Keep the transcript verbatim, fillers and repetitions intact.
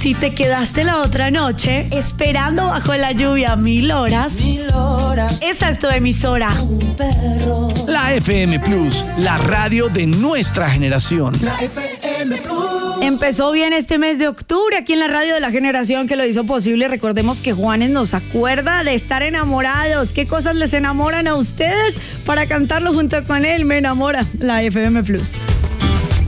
Si te quedaste la otra noche esperando bajo la lluvia mil horas, Mil horas. esta es tu emisora. Un perro. La F M Plus, la radio de nuestra generación. La F M Plus. Empezó bien este mes de octubre aquí en la radio de la generación que lo hizo posible. Recordemos que Juanes nos acuerda de estar enamorados. ¿Qué cosas les enamoran a ustedes? Para cantarlo junto con él, me enamora la F M Plus.